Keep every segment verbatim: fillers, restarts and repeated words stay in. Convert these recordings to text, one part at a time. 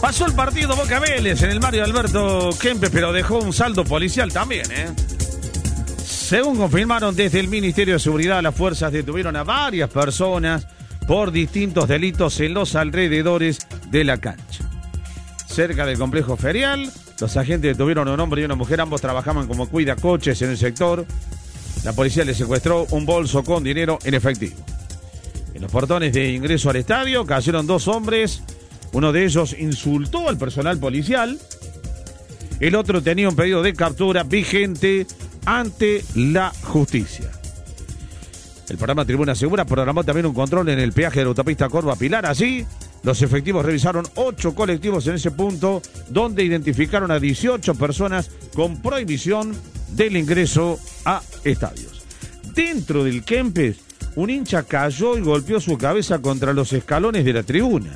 Pasó el partido Boca Vélez en el Mario Alberto Kempes, pero dejó un saldo policial también, ¿eh? Según confirmaron desde el Ministerio de Seguridad, las fuerzas detuvieron a varias personas por distintos delitos en los alrededores de la cancha. Cerca del complejo ferial, los agentes detuvieron a un hombre y una mujer, ambos trabajaban como cuidacoches en el sector. La policía les secuestró un bolso con dinero en efectivo. En los portones de ingreso al estadio cayeron dos hombres. Uno de ellos insultó al personal policial. El otro tenía un pedido de captura vigente ante la justicia. El programa Tribuna Segura programó también un control en el peaje de la autopista Córdoba-Pilar. Allí, los efectivos revisaron ocho colectivos en ese punto, donde identificaron a dieciocho personas con prohibición del ingreso a estadios. Dentro del Kempes, un hincha cayó y golpeó su cabeza contra los escalones de la tribuna.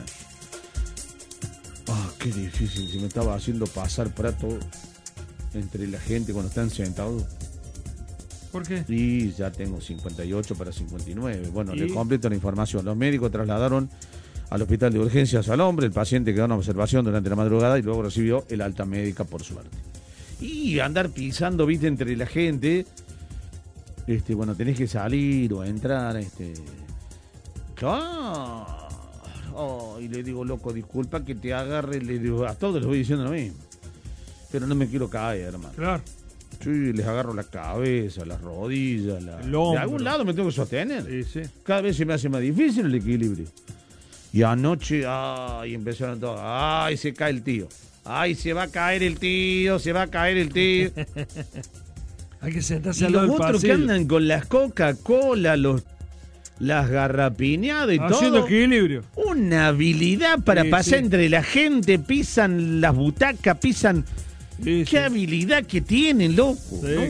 Ah, qué difícil, se me estaba haciendo pasar prato entre la gente cuando están sentados. ¿Por qué? Sí, ya tengo cincuenta y ocho para cincuenta y nueve. Bueno, ¿Y? le completo la información. Los médicos trasladaron al hospital de urgencias al hombre. El paciente quedó en observación durante la madrugada y luego recibió el alta médica por suerte. Y andar pisando, viste, entre la gente. Este, bueno, tenés que salir o entrar, este. Claro. Oh, y le digo, loco, disculpa que te agarre. Le digo, a todos les voy diciendo lo mismo. Pero no me quiero caer, hermano. Claro. Sí, les agarro la cabeza, las rodillas, la... El hombro. De algún lado me tengo que sostener. Sí, sí. Cada vez se me hace más difícil el equilibrio. Y anoche, ay, empezaron todos, ay, se cae el tío. Ay, se va a caer el tío, se va a caer el tío. Hay que sentarse Y al lado los del otros que pasillo. andan con las Coca-Cola, los, las garrapiñadas y Haciendo todo. equilibrio. Una habilidad para Sí, pasar sí. entre la gente, pisan las butacas, pisan... Sí, Qué sí. habilidad que tienen, loco. Sí, No,